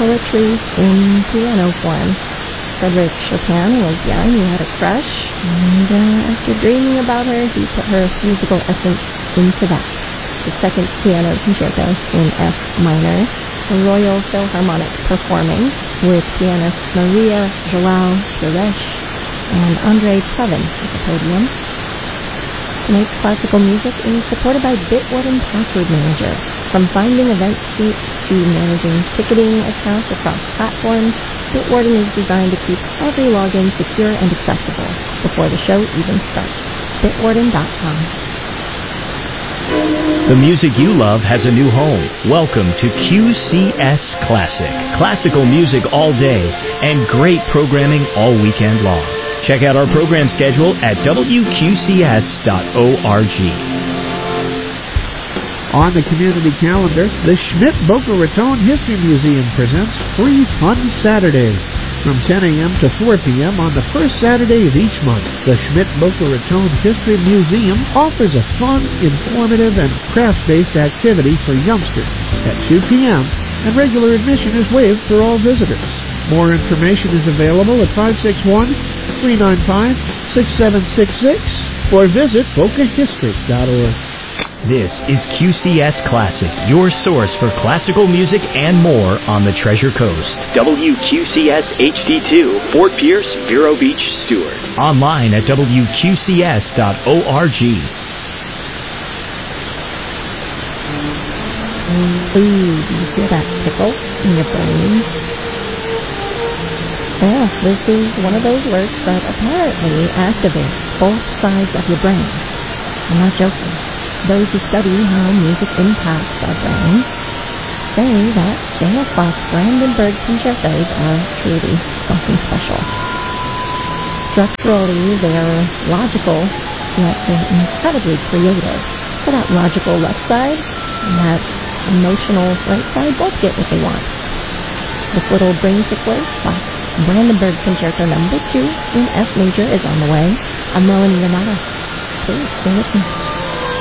poetry in piano form. Frédéric Chopin was young, he had a crush, and after dreaming about her, he put her musical essence into that. The second piano concerto in F minor, the Royal Philharmonic performing with pianist Maria João Pires and André Previn at the podium. Tonight's classical music is supported by Bitwarden and Password Manager. From finding event seats to managing ticketing accounts across platforms, Bitwarden is designed to keep every login secure and accessible before the show even starts. Bitwarden.com. The music you love has a new home. Welcome to QCS Classic. Classical music all day and great programming all weekend long. Check out our program schedule at wqcs.org. On the community calendar, the Schmidt-Boca Raton History Museum presents Free Fun Saturday from 10 a.m. to 4 p.m. on the first Saturday of each month. The Schmidt-Boca Raton History Museum offers a fun, informative, and craft-based activity for youngsters at 2 p.m., and regular admission is waived for all visitors. More information is available at 561-395-6766 or visit bocahistory.org. This is QCS Classic, your source for classical music and more on the Treasure Coast. WQCS HD2, Fort Pierce, Vero Beach, Stewart. Online at wqcs.org. Ooh, do you feel that tickle in your brain? Yeah, this is one of those works that apparently activates both sides of your brain. I'm not joking. Those who study how music impacts our brains say that J.F. Bach's Brandenburg concertos are truly something special. Structurally, they're logical, yet they're incredibly creative. For that logical left side and that emotional right side both get what they want. This little brain tickler, Bach's Brandenburg Concerto No. 2 in F major is on the way. I'm Melanie Renata. Please stay with me.